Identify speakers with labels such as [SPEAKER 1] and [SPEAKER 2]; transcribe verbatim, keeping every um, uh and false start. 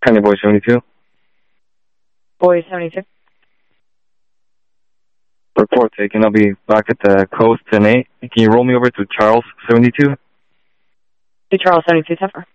[SPEAKER 1] County Boy seventy-two.
[SPEAKER 2] Boy seventy-two.
[SPEAKER 1] Report taken. I'll be back at the coast ten eight. Can you roll me over to Charles seventy-two?
[SPEAKER 2] To Charles seventy-two, Teffer.